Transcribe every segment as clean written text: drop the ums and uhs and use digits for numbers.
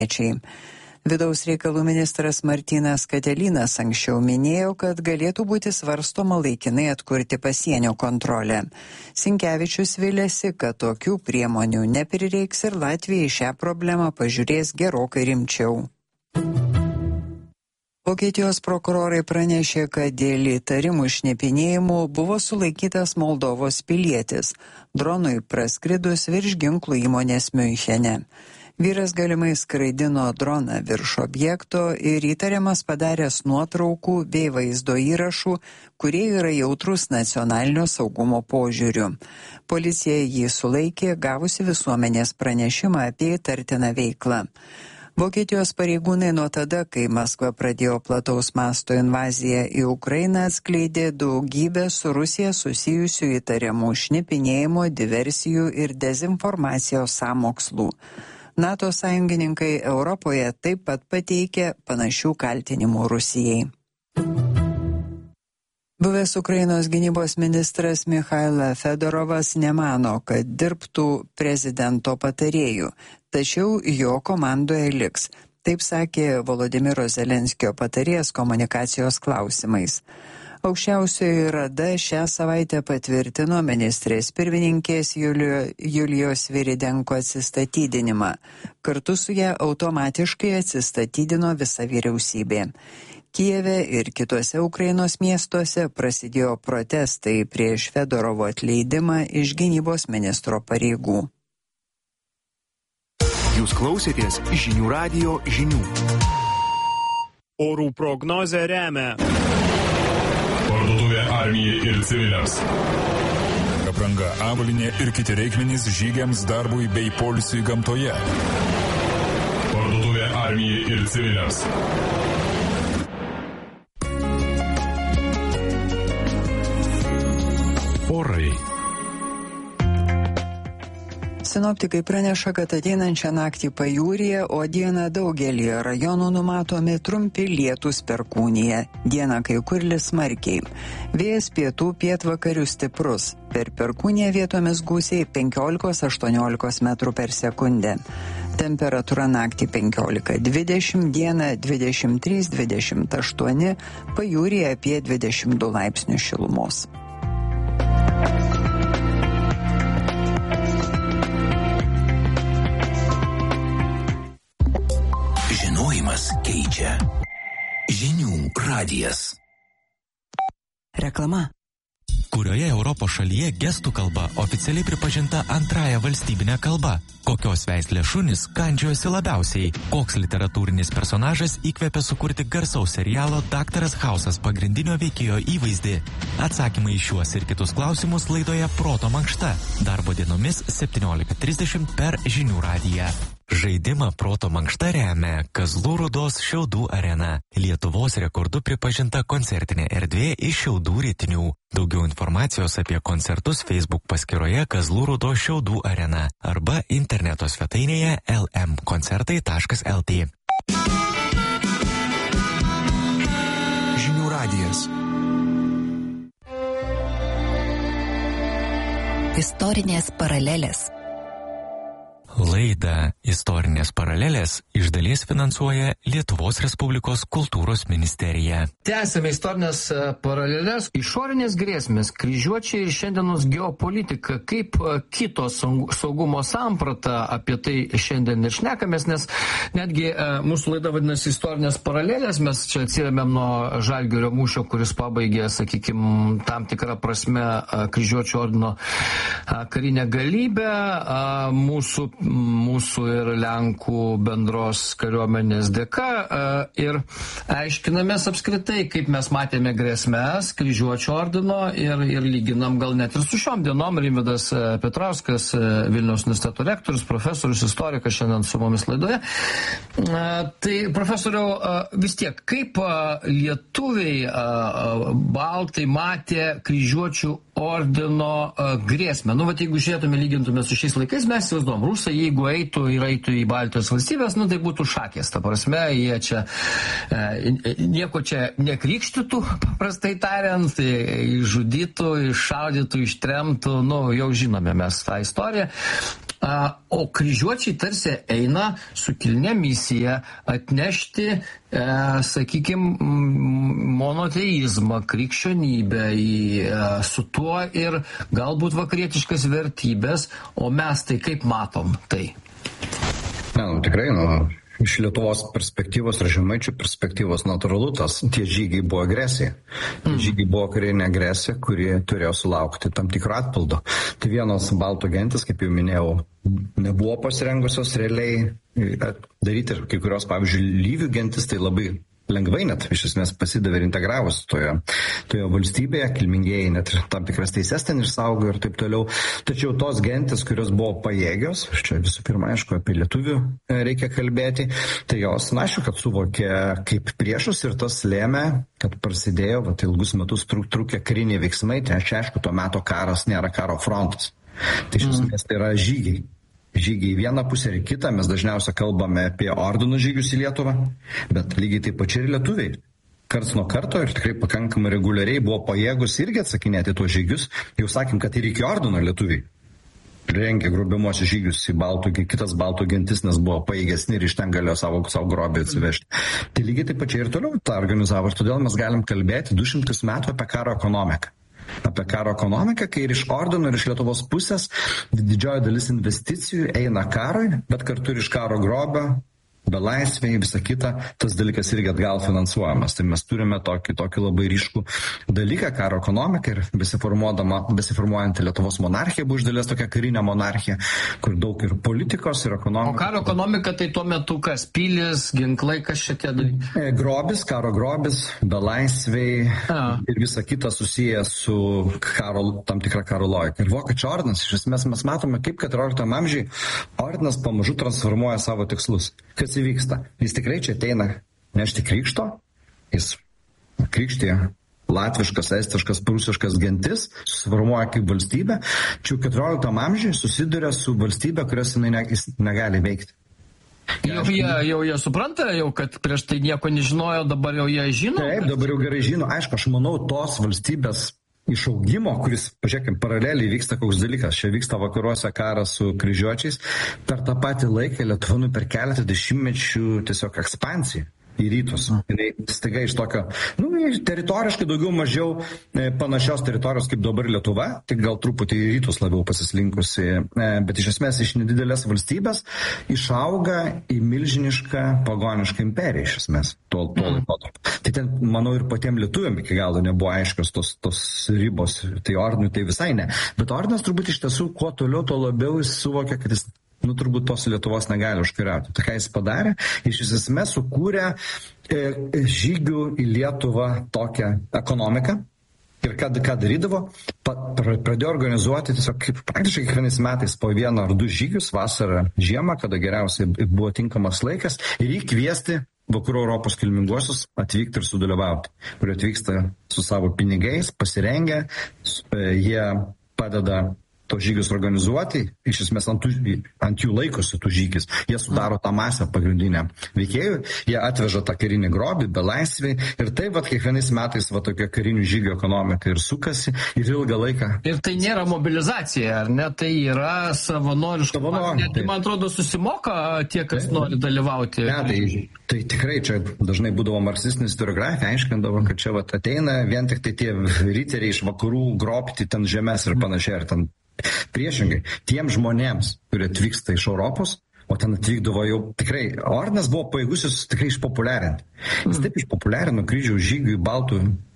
Vidaus reikalų ministras Martynas Katelinas anksčiau minėjo, kad galėtų būti svarstoma laikinai atkurti pasienio kontrolę. Sinkevičius vilėsi, kad tokių priemonių neprireiks ir Latvija šią problemą pažiūrės gerokai rimčiau. Vokietijos prokurorai pranešė, kad dėl įtarimų šnipinėjimų buvo sulaikytas Moldovos pilietis, dronui praskridus virš ginklų įmonės Miunchene. Vyras galimai skraidino droną virš objekto ir įtariamas padaręs nuotraukų bei vaizdo įrašų, kurie yra jautrus nacionalinio saugumo požiūriu. Policija jį sulaikė, gavusi visuomenės pranešimą apie įtartiną veiklą. Vokietijos pareigūnai nuo tada, kai Maskva pradėjo plataus masto invaziją į Ukrainą, atskleidė daugybę su Rusija susijusių įtariamų šnipinėjimo, diversijų ir dezinformacijos sąmokslų. NATO sąjungininkai Europoje taip pat pateikė panašių kaltinimų Rusijai. Buvęs Ukrainos gynybos ministras Michailo Fedorovas nemano, kad dirbtų prezidento patarėju, tačiau jo komandoje liks. Taip sakė Volodymyro Zelenskio patarėjas komunikacijos klausimais. Aukščiausioji rada šią savaitę patvirtino ministrės pirmininkės Julijos Sviridenko atsistatydinimą. Kartu su ją automatiškai atsistatydino visa vyriausybė. Kijeve ir kituose Ukrainos miestuose prasidėjo protestai prieš Fedorovo atleidimą iš gynybos ministro pareigų. Jūs klausėtės Žinių radijo žinių. Orų prognozę remia Parduotuvė Armijai ir civiliams. Apranga, avalynė ir kiti reikmenys žygiams, darbui bei poilsiui gamtoje. Parduotuvė Armijai ir civiliams. Orai. Sinoptikai praneša, kad ateinančią naktį pajūryje, o dieną daugelį rajonų numatomi trumpi lietūs perkūnija. Dieną kai kur lis smarkiai. Vėjas pietų pietvakarių stiprus. Per perkūniją vietomis gūsiai 15-18 metrų per sekundę. Temperatūra naktį 15-20, dieną 23-28, pajūryje apie 22 laipsnių šilumos. Žinojimas keičia. Žinių radijas. Reklama. Kurioje Europos šalyje gestų kalba oficialiai pripažinta antrąja valstybinė kalba? Kokios veislės šunys kandžiojosi labiausiai? Koks literatūrinis personažas įkvėpė sukurti garsaus serialo Daktaras Hausas pagrindinio veikėjo įvaizdį? Atsakymai į šiuos ir kitus klausimus laidoje Proto mankšta. Darbo dienomis 17:30 per Žinių radiją. Žaidimą Proto mankšta remia Kazlų Rūdos Šiaudų arena. Lietuvos rekordu pripažinta koncertinė erdvė iš Šiaudų Rytinių. Daugiau informacijos apie koncertus Facebook paskyroje Kazlų Rūdos Šiaudų arena arba interneto svetainėje lmkoncertai.lt. Žinių radijas. Istorinės paralelės. Laidą Istorinės paralelės iš dalies finansuoja Lietuvos Respublikos kultūros ministerija. Tęsime istorinės paralelės. Išorinės grėsmės, kryžiuočiai ir šiandienos geopolitika. Kaip kito saugumo samprata, apie tai šiandien ir šnekamės, nes netgi mūsų laida vadinasi Istorinės paralelės. Mes čia atsirėmėm nuo Žalgirio mūšio, kuris pabaigė, sakykime, tam tikrą prasme kryžiuočių ordino karinę galybę. Mūsų ir Lenkų bendros kariuomenės dėka ir aiškinamės apskritai, kaip mes matėme grėsmes kryžiuočių ordino ir lyginam gal net ir su šiom dienom. Rimvydas Petrauskas, Vilniaus universiteto rektorius, profesorius, istorikas šiandien su mumis laidoje. Tai profesoriau, vis tiek, kaip lietuviai baltai matė kryžiuočių ordino grėsmę? Nu, jeigu žiūrėtume, lygintume su šiais laikais, mes įsivaizduom, rusai, jeigu eitų į Baltijos valstybės, tai būtų šakės. Ta prasme, jie čia nieko čia nekrikštytų, paprastai tariant, tai žudytų, iššaudytų, ištremtų, jau žinome mes tą istoriją. O kryžiuočiai tarsi eina su kilnia misija atnešti, sakykime, monoteizmą, krikščionybę su tuo ir galbūt vakarietiškas vertybės, o mes tai kaip matom tai? Tikrai, iš Lietuvos perspektyvos ir žemaičių perspektyvos natūralu, tie žygiai buvo agresija. Žygiai buvo karinė agresija, kuri turėjo sulaukti tam tikro atpildo. Tai vienos baltų gentis, kaip jau minėjau, nebuvo pasirengusios realiai daryti ir kai kurios, pavyzdžiui, lyvių gentis, tai labai lengvai net iš esmės pasidavė ir integravosi toje valstybėje, kilmingieji net ir tam tikras teises ten išsaugo ir taip toliau. Tačiau tos gentis, kurios buvo pajėgios, čia visų pirma, aišku, apie lietuvių reikia kalbėti, tai jos, aišku, kad suvokė kaip priešus ir tas lėmė, kad prasidėjo ilgus metus trukę kariniai veiksmai, tai aišku, tuo metu karas nėra karo frontas. Tai iš esmės tai yra žygiai. Žygiai į vieną pusę ir kitą, mes dažniausiai kalbame apie ordinų žygius į Lietuvą, bet lygiai taip pačiai ir lietuviai. Karts nuo karto ir tikrai pakankamai reguliariai buvo pajėgus irgi atsakinėti tuos žygius. Jau sakym, kad ir iki ordino lietuviai rengė grobimuosius žygius į kitas baltų gentis, nes buvo pajėgesni ir iš ten galėjo savo grobį atsivežti. Tai lygiai taip pačiai ir toliau tą organizavo ir todėl mes galim kalbėti 200 metų apie karo ekonomiką. Apie karo ekonomiką, kai ir iš ordino, ir iš Lietuvos pusės didžioji dalis investicijų eina karui, bet kartu ir iš karo grobio, belaisviai, visa kita, tas dalykas irgi atgal finansuojamas. Tai mes turime tokį labai ryškų dalyką, karo ekonomiką ir besiformuojant Lietuvos monarchija buvo iš dalies tokia karinė monarchija, kur daug ir politikos, ir ekonomikos. O karo ekonomika tai tuo metu kas? Pilis, ginklai, kas šitie dalykai? Grobis, karo grobis, belaisviai ir visa kita susiję su tam tikra karo logika. Ir Vokiečių ordinas, iš esmės mes matome, kaip 14 amžiui ordinas pamažu transformuoja savo tikslus. Kas įvyksta? Jis tikrai čia ateina nešti krikšto, jis krikštė latviškas, estiškas, prūsiškas gentis, susiformuoja kaip valstybė, čia 14 amžiui susiduria su valstybė, kurios jis negali veikti. Jau jie supranta, kad prieš tai nieko nežinojo, dabar jau jie žino? Taip, dabar jau gerai žino. Aišku, aš manau, tos valstybės išaugimo, kuris, pažiūrėkime, paraleliai vyksta koks dalykas. Čia vyksta vakaruose karas su kryžiuočiais. Per tą patį laiką Lietuva per keletą dešimtmečių tiesiog ekspansija į rytus. Jis staiga iš tokio, teritoriškai daugiau mažiau panašios teritorijos kaip dabar Lietuva, tik gal truputį į rytus labiau pasislinkusi, bet iš esmės iš nedidelės valstybės išauga į milžinišką pagonišką imperiją iš esmės tuo laikotarpiu. Tai ten, manau, ir patiem lietuviam iki galo nebuvo aiškios tos ribos, tai ordinui tai visai ne. Bet ordinas turbūt iš tiesų kuo toliau, tuo labiau jis suvokia, kad jis turbūt tos Lietuvos negali užkariauti. Tai ką jis padarė? Iš esmės sukūrė žygių į Lietuvą tokią ekonomiką. Ir ką darydavo? Pradėjo organizuoti tiesiog praktiškai kiekvienais metais po 1 ar 2 žygius, vasarą, žiemą, kada geriausiai buvo tinkamas laikas, ir įkviesti vakarų Europos kilminguosius atvykti ir sudalyvauti, kurie atvyksta su savo pinigais, pasirengę, jie padeda tos žygius organizuoti, iš esmės ant jų laikosi tų žygis. Jie sudaro tą masę pagrindinę veikėjų, jie atveža tą karinį grobį, belaisvį ir taip kiekvienais metais tokia karinių žygių ekonomika ir sukasi ir ilgą laiką. Ir tai nėra mobilizacija, ar ne? Tai yra savanoriška. Tai man atrodo susimoka tie, kas nori dalyvauti. Ne, tai tikrai čia dažnai būdavo marksistinė istoriografija, aiškindavo, kad čia ateina vien tik tai tie riteriai iš vakarų grobti ten žemės ir panašiai, ar ten priešingai, tiem žmonėms, kurie atvyksta iš Europos, o ten atvykdavo jau tikrai, ordinas buvo pajėgus jis tikrai išpopuliarinti. Jis taip išpopuliarino kryžiaus žygių į baltų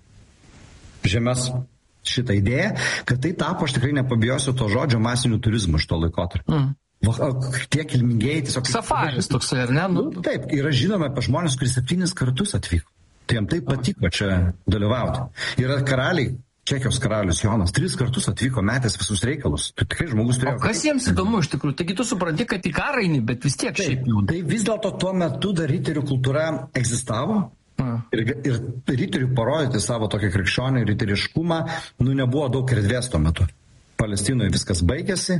žemės šitą idėją, kad tai tapo, aš tikrai nepabijosiu to žodžio, masinių turizmų iš to laikotarpio. Tie kilmingieji tiesiog... Safaris toksai, ar ne? Taip, yra žinoma apie žmonės, kuris 7 kartus atvyko. Tai jam taip patiko čia dalyvauti. Yra karaliai, Čekijos karalius Jonas 3 kartus atvyko, metęs visus reikalus. Tai tikrai žmogus turėjo... O kas jiems įdomu iš tikrųjų? Taigi tu supranti, kad į karą eini, bet vis tiek šiaip jau. Tai vis dėlto tuo metu dar riterių kultūra egzistavo. Ir riterių parodyti savo tokią krikščionį riteriškumą, nebuvo daug erdvės tuo metu. Palestinoje viskas baigėsi,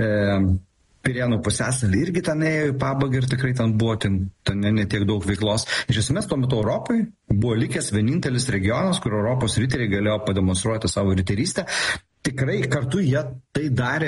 Pirėnų pusiasalį irgi ten ėjo į pabaigą ir tikrai ten buvo ne tiek daug veiklos. Iš esmės tuo metu Europai buvo likęs vienintelis regionas, kur Europos riteriai galėjo pademonstruoti savo riterystę. Tikrai kartu jie tai darė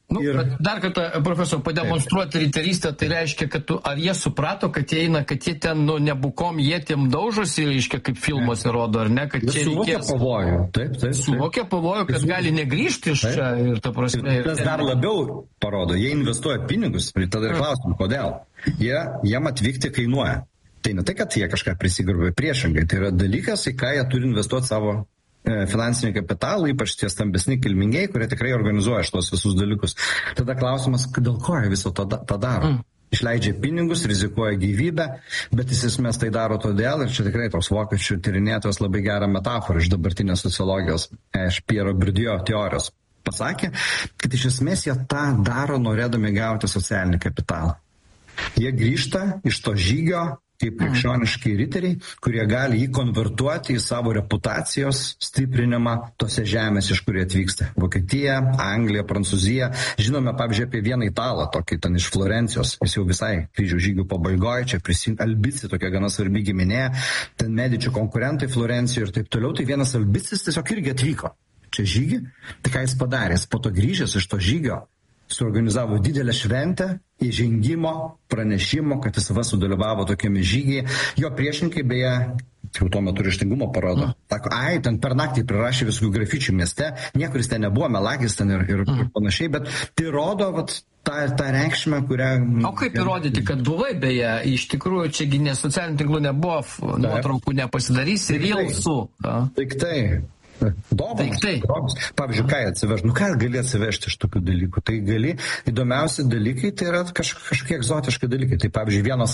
Dar kartą, profesor, pademonstruoti riterystę, tai reiškia, kad ar jie suprato, kad jie eina, kad jie ten, nebukom, jie tiem daužosi, reiškia, kaip filmuose rodo, ar ne, kad čia reikės... Pavojų. Taip. Suvokia pavojų, kad gali negrįžti iš čia ir ta prasme. Tas dar labiau parodo, jie investuoja pinigus, ir tada ir klausim, kodėl. Jiem atvykti kainuoja. Tai ne tai, kad jie kažką prisigarbė priešingai, tai yra dalykas, į ką jie turi investuoti savo finansinį kapitalą, ypač tie stambesni kilmingieji, kurie tikrai organizuoja šitos visus dalykus. Tada klausimas, dėl ko jie viso tą daro? Išleidžia pinigus, rizikuoja gyvybę, bet iš esmės tai daro todėl, ir čia tikrai toks vokiečių tyrinėtojas labai gerą metaforą iš dabartinės sociologijos, iš Piero Bourdieu teorijos pasakė, kad iš esmės jie tą daro norėdami gauti socialinį kapitalą. Jie grįžta iš to žygio kaip krikščioniški riteriai, kurie gali jį konvertuoti į savo reputacijos stiprinimą tose žemės, iš kurie atvyksta. Vokietija, Anglija, Prancūzija. Žinome, pavyzdžiui, apie vieną italą, tokį ten iš Florencijos. Jis jau visai kryžių žygių pabaigoje, čia Albici, tokia gana svarbi giminė, ten Medičių konkurentai Florencijoje ir taip toliau. Tai vienas Albicis tiesiog irgi atvyko čia žygį. Tai ką jis padarė? Jis po to grįžęs iš to žygio suorganizavo didelę šventę, įžengimo, pranešimo, kad jis sudalyvavo tokiame žygyje. Jo priešininkai beje, jau tuo metu ryžtingumo parodo. Sako, ten per naktį prirašė visų grafičių mieste, niekur jis ten nebuvo, melagis ten ir panašiai, bet tai rodo tą reikšmę, kurią... O kaip įrodyti, kad buvai beje, iš tikrųjų, čiagi socialinių tinklų nebuvo, nuotraukų nepasidarysi, rilsų. Tik tai. Dovanos. Pavyzdžiui, ką atsivežti? Ką gali atsivežti iš tokių dalykų? Tai įdomiausi dalykai, tai yra kažkokie egzotiški dalykai. Tai pavyzdžiui, vienas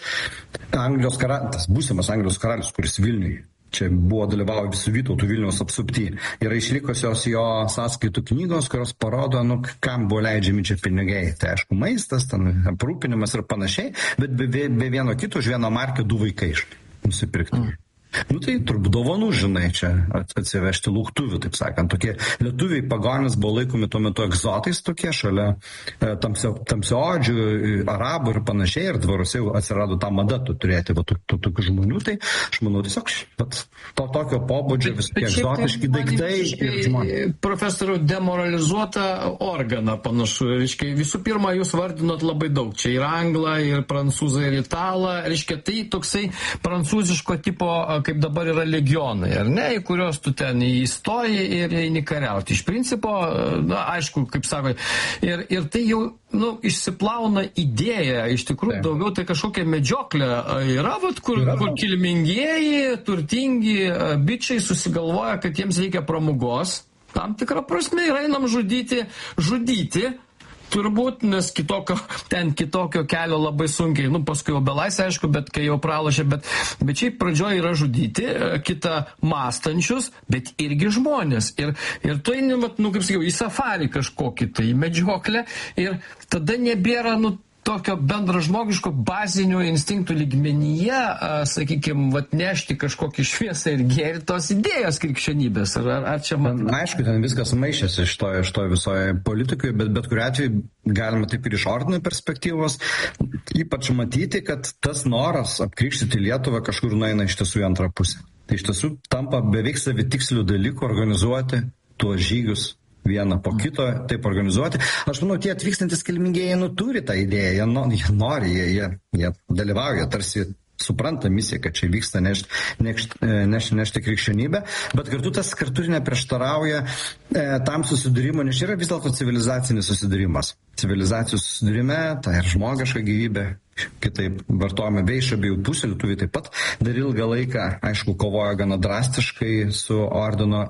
tas būsimas Anglijos karalius, kuris Vilniuje, čia buvo dalyvavo visų Vytautų Vilniaus apsupty, yra išlikusios jo sąskaitų knygos, kurios parodo, kam buvo leidžiami čia pinigai. Tai aišku, maistas, aprūpinimas ir panašiai, bet be vieno kito už vieną markę 2 vaikai nusipirkti. Tai turbūt dovanų, žinai, čia atsivežti lauktuvių, taip sakant. Tokie lietuviai pagonis buvo laikomi tuo metu egzotais tokie, šalia tamsiaodžių, arabų ir panašiai, ir dvaruose jau atsirado tą mada turėti tokių žmonių. Tai aš manau, tiesiog to tokio pobūdžio visokie egzotiški daiktai ir žmonės. Profesoriau, demoralizuotą organą panašu. Reiškia, visų pirma, jūs vardinot labai daug. Čia ir anglą, ir prancūzą, ir italą. Reiškia, tai toksai prancūziško tipo, kaip dabar yra legionai, ar ne, į kurios tu ten įstoji ir eini kariauti. Iš principo, aišku, kaip sako, ir tai jau išsiplauna idėja, iš tikrųjų daugiau tai kažkokia medžioklė yra, kur kilmingieji, turtingi bičiai susigalvoja, kad jiems reikia pramogos, tam tikrą prasme ir einam žudyti, turbūt, nes kitokio kelio labai sunkiai, paskui jau belaisvė, aišku, bet kai jau pralošė, bet šiaip pradžioje yra žudyti, kitą mąstančius, bet irgi žmonės. Ir tu eini, kaip sakiau, į safarį kažkokį, tai į medžioklę, ir tada nebėra, tokio bendražmogiško bazinių instinktų lygmenyje, sakykime, nešti kažkokį šviesą ir gėrį tos idėjos krikščionybės. Ar čia Aišku, ten viskas maišėsi iš to visoje politikoje, bet kuriuo atveju galima taip ir iš ordinio perspektyvos ypač matyti, kad tas noras apkrikštyti Lietuvą kažkur nueina iš tiesų į antrą pusę. Tai iš tiesų tampa beveik savitikslių dalykų organizuoti tuos žygius vieną po kito, taip organizuoti. Aš manau, tie atvykstantis kilmingieji turi tą idėją, jie nori, jie dalyvauja, tarsi supranta misiją, kad čia vyksta nešti krikščionybę, bet kartu ir neprieštarauja tam susidūrimui, nes yra vis dėlto civilizacinis susidūrimas. Civilizacijos susidūrime, tai ir žmogiška gyvybė, kitaip vartojame bei iš abiejų pusių, lietuviai taip pat dar ilgą laiką, aišku, kovojo gana drastiškai su ordino,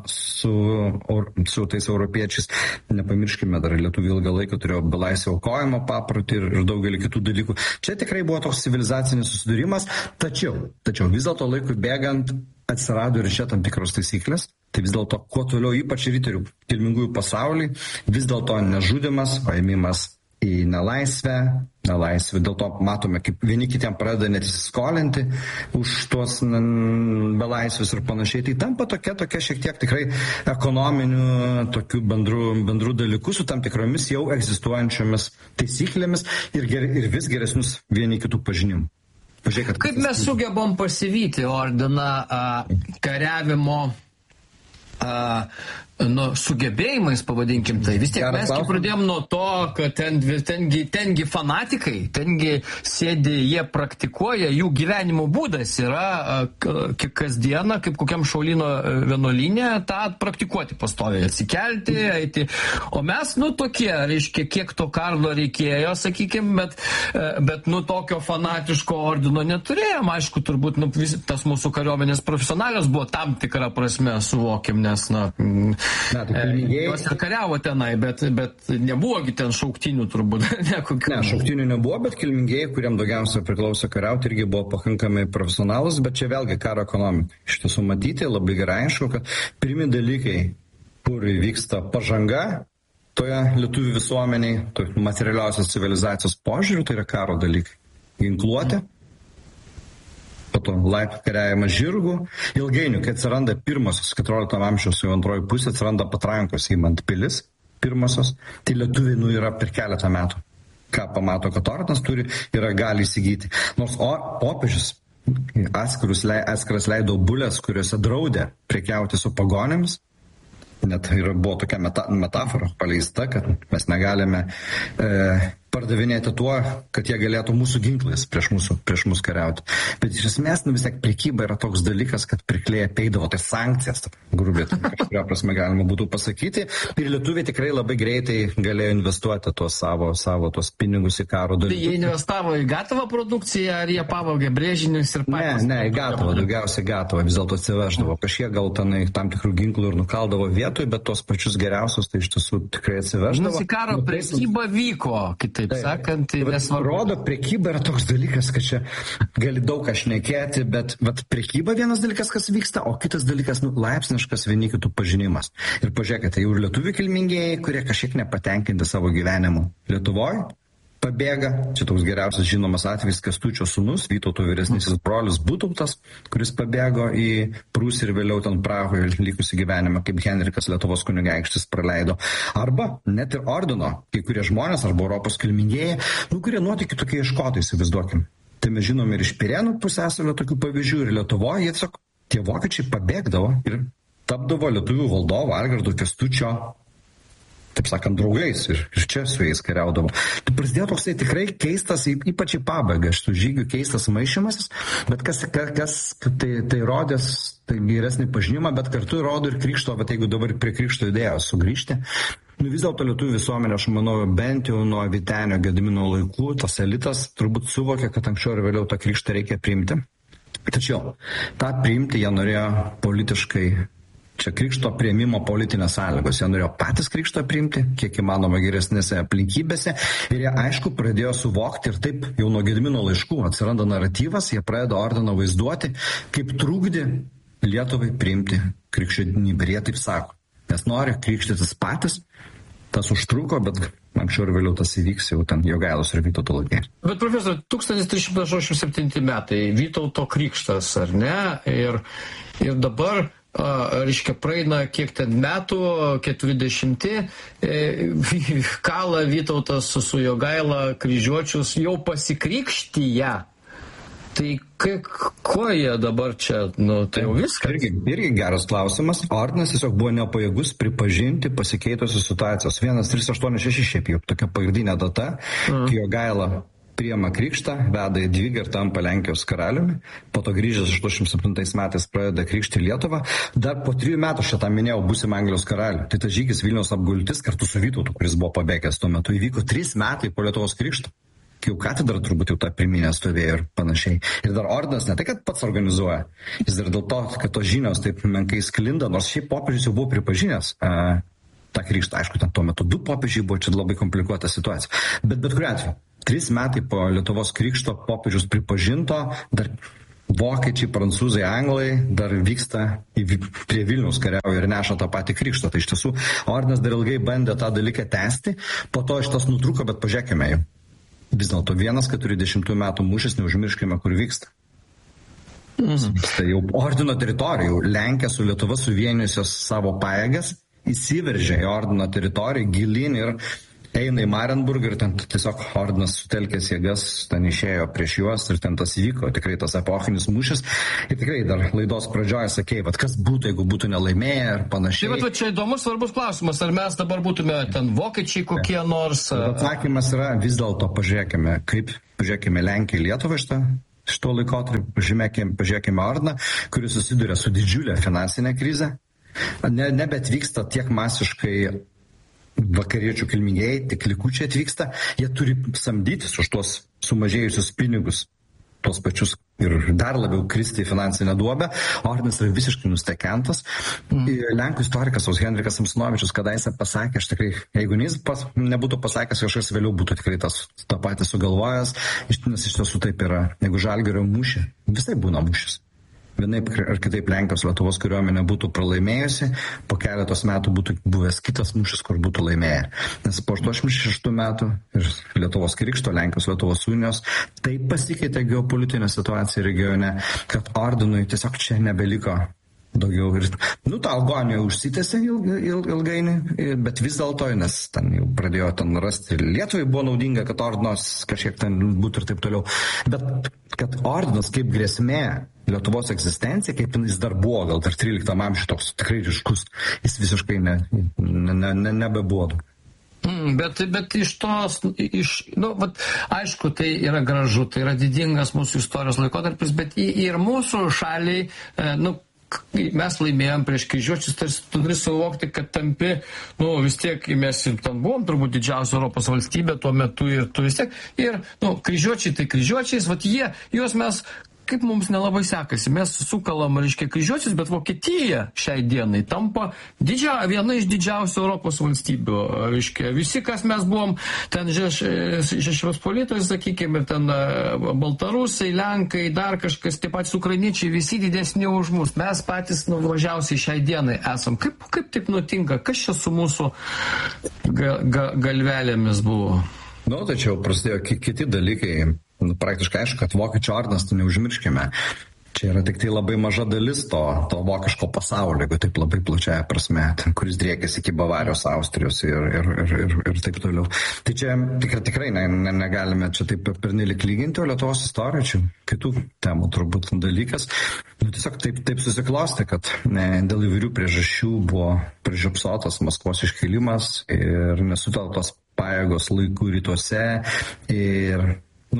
su tais europiečiais. Nepamirškime, dar lietuviai ilgą laiką turėjo belaisvę aukojimo paprotį ir daugelį kitų dalykų. Čia tikrai buvo toks civilizacinis susidūrimas, tačiau vis dėlto laikui bėgant atsirado ir čia tam tikros taisyklės. Tai vis dėlto, kuo toliau ypač riterių kilmingųjų pasaulį, vis dėlto nežudimas, paėmimas į nelaisvę, dėl to matome, kaip vieni kitiem pradeda net įsiskolinti už tuos belaisvius ir panašiai. Tai tampa tokia šiek tiek tikrai ekonominių, tokių bendrų dalykų su tam tikromis jau egzistuojančiomis taisyklėmis ir vis geresnius vieni kitų pažinimų. Kaip mes sugebom pasivyti ordiną kariavimo sugebėjimais, pavadinkim tai. Vis tiek mes pradėjom nuo to, kad tengi fanatikai, tengi sėdi, jie praktikuoja, jų gyvenimo būdas yra kasdieną, kaip kokiam Šaulino vienuolyne, tą praktikuoti pastoviai, atsikelti, eiti. O mes, tokie, reiškia, kiek to kardo reikėjo, sakykime, bet tokio fanatiško ordino neturėjom. Aišku, turbūt, tas mūsų kariuomenės profesionalios buvo tam tikrą prasme, suvokim, nes, jos ir kariavo tenai, bet nebuvogi ten šauktinių turbūt. Šauktinių nebuvo, bet kilmingieji, kuriam daugiausia priklauso kariauti, irgi buvo pakankamai profesionalus, bet čia vėlgi karo ekonomika. Iš tiesų matyti labai gerai aišku, kad pirmi dalykai, kur vyksta pažanga toje lietuvių visuomeniai, materialiausios civilizacijos požiūrių, tai yra karo dalykai. Ginkluotė, po to kariavimas žirgų. Ilgainiui, kai atsiranda pirmosios 14 amžiaus jau antroji pusė, atsiranda patrankos įmant pilis pirmosios, tai lietuviai yra per keletą metų. Ką pamato, kad ordinas gali įsigyti. Nors popiežius atskiras leido bulės, kuriuose draudė prekiauti su pagonėmis. Net buvo tokia metafora paleista, kad mes negalime pardavinėti tuo, kad jie galėtų mūsų ginklais prieš mus kariauti. Bet iš esmės, vis tiek prekyba yra toks dalykas, kad pirkliai apeidavo tai sankcijas, grubiai, kažkuria prasme galima būtų pasakyti. Ir lietuviai tikrai labai greitai galėjo investuoti tuos savo pinigus į karo dalykus. Tai jie investavo į gatavą produkciją, ar jie pavogė brėžinius ir patys? Ne, į gatavą, daugiausiai gatavą, vis dėlto atsiveždavo. Kažkiek gal tenai tam tikrų ginklų ir nukaldavo vietoj, bet tos pačius geriausius tai iš tiesų tikrai atsiveždavo. Karo prekyba vyko, taip sakant, rodo, prekyba yra toks dalykas, kad čia gali daug ką šnekėti, bet prekyba vienas dalykas, kas vyksta, o kitas dalykas, laipsniškas vieni kitų pažinimas. Ir pažiūrėkite, jau ir lietuvių kilmingieji, kurie kažkiek nepatenkinti savo gyvenimu Lietuvoje, pabėga. Čia toks geriausias žinomas atvejis Kęstučio sūnus, Vytauto vyresnysis brolis Butautas, kuris pabėgo į Prūsiją ir vėliau ten Prahoje likusi gyvenimą, kaip Henrikas Lietuvos kunigaikštis praleido. Arba net ir ordino, kai kurie žmonės arba Europos kilmingieji, kurie nuotykių tokie ieškotojai, įsivaizduokim. Tai mes žinom ir iš Pirėnų pusiasalio tokių pavyzdžių, ir Lietuvoje tie vokiečiai pabėgdavo ir tapdavo lietuvių valdovo Algirdo Kęstučio, taip sakant, draugais ir čia su jais kariaudavo. Tai prasidėjo toksai tikrai keistas, ypač į pabaigą šitų žygių keistas maišymasis, bet kas tai rodės, tai geresnį pažinimą, bet kartu rodo ir krikšto, bet jeigu dabar prie krikšto idėjos sugrįžti, vis dėlto lietuvių visuomenė, aš manau, bent jau nuo Vytenio Gedimino laikų, tas elitas turbūt suvokė, kad anksčiau ir vėliau tą krikštą reikia priimti. Tačiau tą priimti jie norėjo politiškai. Čia krikšto priėmimo politinės sąlygos. Jie norėjo patys krikštą priimti, kiek įmanoma geresnėse aplinkybėse. Ir jie, aišku, pradėjo suvokti ir taip jau nuo Gedimino laiškų atsiranda naratyvas, jie pradeda ordiną vaizduoti, kaip trukdė Lietuvai priimti krikščionybę. Ir jie taip sako, nes nori krikštytis patys, tas užtruko, bet anksčiau ir vėliau tas įvyks jau ten Jogailos ir Vytauto laikais. Bet profesor, 1387 metai, Vytauto krikštas, ar ne? Ir dabar reiškia, praeina kiek ten metų, 40, kala Vytautas su Jogaila kryžiuočius jau pasikrikštyje. Tai ko jie dabar čia, tai jau viskas? Irgi geras klausimas. Ordinas tiesiog buvo nepajėgus pripažinti pasikeitusios situacijos. 1386 šiaip jau tokia pagrindinė data, kai Jogaila priima krikštą, veda į Dvigą ir tampa Lenkijos karaliumi. Po to grįžęs 87 metais pradeda krikštį Lietuvą. Dar po 3 metų šitą minėjau būsim Anglijos karalių. Tai tas žygis Vilniaus apgultis kartu su Vytautu, kuris buvo pabėgęs tuo metu, įvyko 3 metai po Lietuvos krikšto. Kai jau katedra turbūt jau tą priminę stovėjo ir panašiai. Ir dar ordinas ne tai, kad pats organizuoja. Jis dar dėl to, kad tos žinios taip menkai sklinda, nors šiaip popiežius jau buvo pripažinęs tą krikštą. Aišku, ten tuo metu 2 popiežiai buvo, čia labai komplikuota situacija. Bet kuriuo atveju. 3 metai po Lietuvos krikšto popiežius pripažinto, dar vokiečiai, prancūzai, anglai dar vyksta prie Vilniaus kariauja ir neša tą patį krikštą. Tai iš tiesų ordinas dar ilgai bandė tą dalyką tęsti, po to iš tas nutrūko, bet pažiūrėkime jau. Vis dėlto 140 metų mūšis, neužmirškime, kur vyksta. Tai jau ordino teritorijų, Lenkija su Lietuva suvienijusios savo pajėgas, įsiveržė į ordino teritoriją gilin ir eina į Marienburgą ir ten tiesiog ordinas sutelkęs jėgas, ten išėjo prieš juos ir ten tas įvyko, tikrai tas epochinis mūšis. Ir tikrai dar laidos pradžioje sakei, kas būtų, jeigu būtų nelaimėję ir panašiai. Tai čia įdomus svarbus klausimas, ar mes dabar būtume ten vokiečiai kokie nors? Atsakymas yra, vis dėlto pažiūrėkime Lenkiją, Lietuvą šito laikotarpį, pažiūrėkime ordiną, kuris susiduria su didžiulė finansinė krize. Nebet vyksta tiek masiškai vakariečių kilmingieji, tik likučiai atvyksta, jie turi samdytis už tuos sumažėjusius pinigus, tuos pačius ir dar labiau kristi į finansinę duobę. Ordinas yra visiškai nustekentas. Lenkų istorikas Henrikas Samsonovičius kadaise pasakė, aš tikrai, jeigu jis nebūtų pasakęs, kažkas vėliau būtų tikrai tą patį sugalvojęs, nes iš tiesų taip yra. Jeigu Žalgirio mūšį, visai būna mūšis. Vienaip ar kitaip Lenkijos Lietuvos kariuomenė būtų pralaimėjusi, po keletos metų būtų buvęs kitas mūšis, kur būtų laimėję. Nes po 86 metų ir Lietuvos krikšto, Lenkijos Lietuvos unijos, taip pasikeitė geopolitinė situacija regione, kad ordinui tiesiog čia nebeliko daugiau. Ir, ta agonija užsitęsė ilgainiui, bet vis dėlto, nes ten jau pradėjo rasti. Lietuvai buvo naudinga, kad ordinas kažkiek ten būtų ir taip toliau. Bet kad ordinas kaip grėsmė Lietuvos egzistencija, kaip jis dar buvo, gal dar 13 amžiuje toks tikrai ryškus, jis visiškai nebebuvo. Bet iš tos, aišku, tai yra gražu, tai yra didingas mūsų istorijos laikotarpis, bet ir mūsų šaliai, mes laimėjom prieš kryžiuočius, tarsi tu turi suvokti, kad tampi, vis tiek mes ir ten buvom turbūt didžiausia Europos valstybė tuo metu ir tu vis tiek, ir, kryžiuočiai tai kryžiuočiais, juos mes, kaip mums nelabai sekasi, mes sukalam, kryžiuočius, bet Vokietija šiai dienai tampa viena iš didžiausių Europos valstybių, visi, kas mes buvom, ten Žečpospolitoj, sakykime, ten Baltarusai, Lenkai, dar kažkas, tie patys ukrainiečiai, visi didesni už mus, mes patys nuvažiausiai šiai dienai esam. Kaip taip nutinka? Kas čia su mūsų galvelėmis buvo? Tačiau prasidėjo kiti dalykai. Praktiškai aišku, kad vokiečių ordinas, tai neužmirškime. Čia yra tik tai labai maža dalis to vokiško pasaulio, jeigu taip labai plačiaja prasme, kuris driekėsi iki Bavarijos, Austrijos ir taip toliau. Tai čia tikrai negalime čia taip pernelyg lyginti, o Lietuvos istorija čia kitų temų turbūt dalykas. Tiesiog taip susiklostė, kad dėl įvairių priežasčių buvo prižiopsotas Maskvos iškilimas ir nesutelktos pajėgos laikų rytuose ir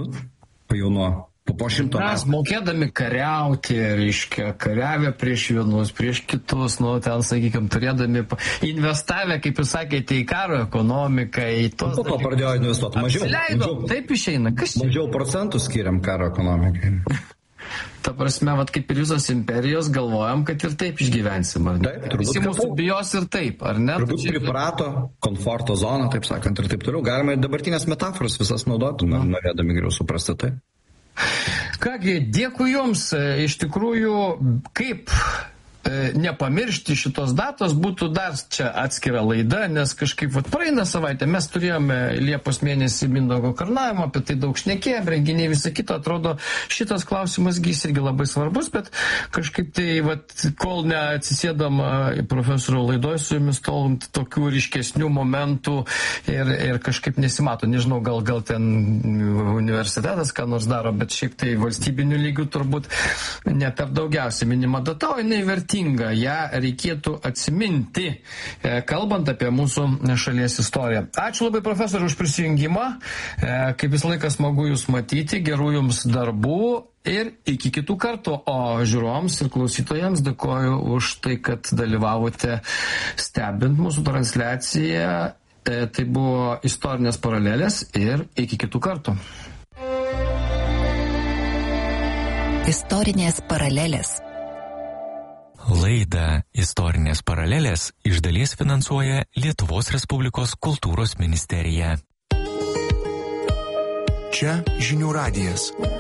jau po 100 metų. Mes mokėdami kariauti, kariavę prieš vienus, prieš kitus, ten, sakykime, turėdami investavę, kaip jūs sakėte, į karo ekonomiką, į tos... Po to pradėjo investuoti mažiau. Taip išeina. Mažiau procentų skiriam karo ekonomikai. Ta prasme, kaip ir visos imperijos, galvojam, kad ir taip išgyvensim, ar ne? Taip, visi mūsų bijos ir taip, ar ne? Turbūt priprato, komforto zona, taip sakant, ir taip toliau. Galima ir dabartinės metaforos visas naudoti, norėdami geriau suprasti tai. Kągi, dėkui Jums. Iš tikrųjų, kaip nepamiršti šitos datos, būtų dar čia atskira laida, nes kažkaip praeina savaitę, mes turėjome Liepos mėnesį Mindaugo karūnavimą, apie tai daug šnekėjom, renginiai visą kitą, atrodo, šitas klausimas gys irgi labai svarbus, bet kažkaip tai, kol neatsisėdam profesorių laidoj su Jumis, tol tokių ryškesnių momentų ir kažkaip nesimato, nežinau, gal ten universitetas ką nors daro, bet šiaip tai valstybinių lygių turbūt ne per daugiausiai minima data, o jinai vertinga, ją reikėtų atsiminti, kalbant apie mūsų šalies istoriją. Ačiū labai, profesoriu, už prisijungimą. Kaip visą laiką smagu Jūs matyti, gerų Jums darbų ir iki kitų kartų. O žiūrovams ir klausytojams dėkoju už tai, kad dalyvavote stebint mūsų transliaciją. Tai buvo istorinės paralelės ir iki kitų kartų. Istorinės paralelės. Laidą Istorinės paralelės iš dalies finansuoja Lietuvos Respublikos kultūros ministerija. Čia Žinių radijas.